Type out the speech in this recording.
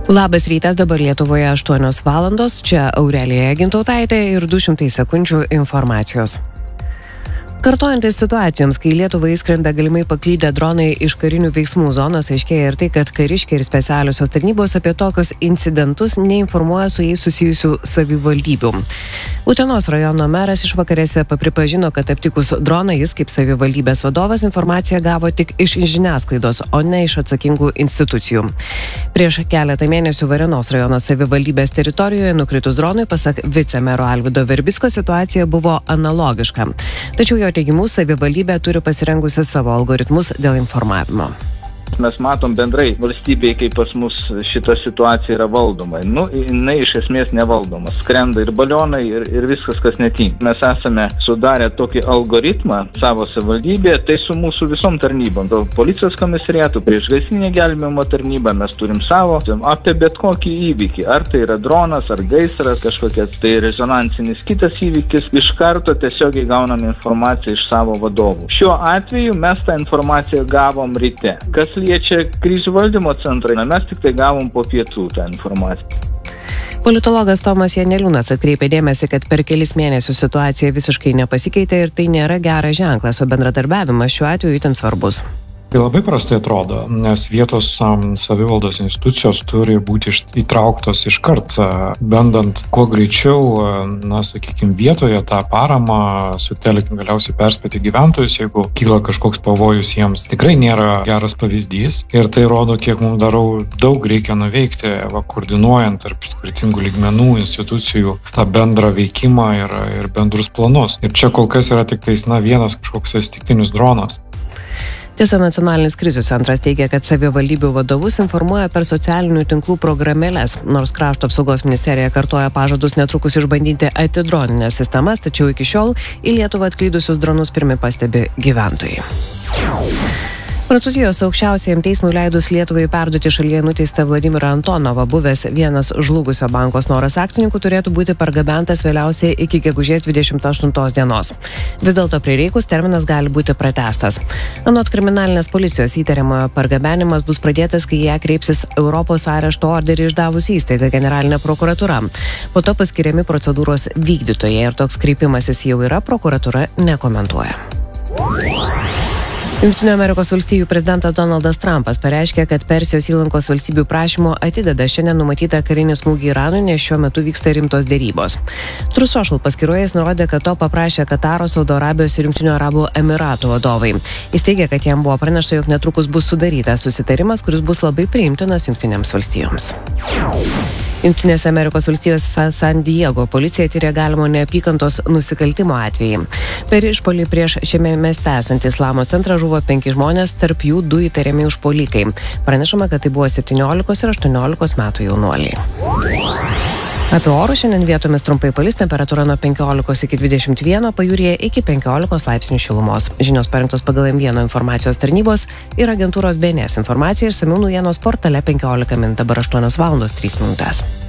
Labas rytas, dabar Lietuvoje 8 valandos, čia Aurelija Gintautaitė ir 200 sekundžių informacijos. Kartojantis situacijoms, kai Lietuvai įskrenda galimai paklydę dronai iš karinių veiksmų zonos, aiškėja ir tai, kad kariškiai ir specialiosios tarnybos apie tokius incidentus neinformuoja su jais susijusių savivaldybių. Utenos rajono meras išvakarėse pripažino, kad aptikus droną jis kaip savivaldybės vadovas informaciją gavo tik iš žiniasklaidos, o ne iš atsakingų institucijų. Prieš keletą mėnesių Varėnos rajono savivaldybės teritorijoje nukritus dronui, pasak vicemero Alvydo Verbickio, situacija buvo analogiška. Tačiau jo teigimu, savivaldybė turi pasirengusi savo algoritmus dėl informavimo. Mes matom bendrai valstybėje, kaip pas mus šita situacija yra valdoma. Jinai iš esmės nevaldoma. Skrenda ir balionai, ir viskas, kas netinka. Mes esame sudarę tokį algoritmą savo savivaldybėje, tai su mūsų visom tarnybom. Policijos komisariatų, priešgaisrinė gelbėjimo tarnyba, mes turim savo apie bet kokį įvykį. Ar tai yra dronas, ar gaisras, kažkokia tai rezonansinis kitas įvykis. Iš karto tiesiogiai gaunam informaciją iš savo vadovų. Šiuo atveju mes tą informaciją gavom ryte. Kas liečia krizių valdymo centrą, mes tik tai gavom po pietų tą informaciją. Politologas Tomas Janeliūnas atkreipė dėmesį, kad per kelis mėnesius situacija visiškai nepasikeitė ir tai nėra geras ženklas, o bendradarbiavimas šiuo atveju itin svarbus. Tai labai prastai atrodo, nes vietos savivaldos institucijos turi būti įtrauktos iškart, bandant kuo greičiau, vietoje tą paramą sutelkti, galiausiai perspėti gyventojus, jeigu kyla kažkoks pavojus jiems. Tikrai nėra geras pavyzdys ir tai rodo, kiek mums daug reikia nuveikti, koordinuojant tarp skirtingų lygmenų institucijų tą bendrą veikimą ir bendrus planus. Ir čia kol kas yra tik vienas kažkoks atsitiktinis dronas. Tiesa, Nacionalinis krizių centras teigia, kad savivaldybių vadovus informuoja per socialinių tinklų programėles, nors Krašto apsaugos ministerija kartoja pažadus netrukus išbandyti antidroninės sistemas, tačiau iki šiol į Lietuvą atklydusius dronus pirmi pastebi gyventojai. Prancūzijos aukščiausiajam teismui leidus Lietuvai perduoti šalyje nuteistą Vladimirą Antonovą, buvęs vienas žlugusio banko Snoras akcininkų, turėtų būti pargabentas vėliausiai iki gegužės 28 dienos. Vis dėlto prireikus terminas gali būti pratęstas. Anot kriminalinės policijos įtariamojo pargabenimas bus pradėtas, kai jie kreipsis Europos arešto orderį išdavusi įstaiga Generalinė prokuratūra. Po to paskiriami procedūros vykdytojai ir toks kreipimasis jau yra, prokuratūra nekomentuoja. Jungtinių Amerikos valstijų prezidentas Donaldas Trumpas pareiškė, kad Persijos įlankos valstybių prašymo atideda šiandien numatytą karinį smūgį Iranui, nes šiuo metu vyksta rimtos derybos. Truth Social paskyroje jis nurodė, kad to paprašė Kataro, Saudo Arabijos ir Jungtinių Arabų Emiratų vadovai. Jis teigia, kad jam buvo pranešta, jog netrukus bus sudarytas susitarimas, kuris bus labai priimtinas Jungtinėms valstijoms. Jungtinėse Amerikos valstijos San Diego policija tyrė galimo neapykantos nusikaltimo atvejį. Per išpuolį prieš šiame mieste esantį Islamo centrą žuvo 5 žmonės, tarp jų 2 įtariami užpuolikai. Pranešama, kad tai buvo 17 ir 18 metų jaunuoliai. Apie orus šiandien vietomis trumpai palis, temperatūra nuo 15 iki 21, pajūryje iki 15 laipsnių šilumos. Žinios parengtos pagal M1 informacijos tarnybos ir agentūros BNS informacija ir išsamių naujienos portale 15 min. Dabar 8 valandos 3 minutės.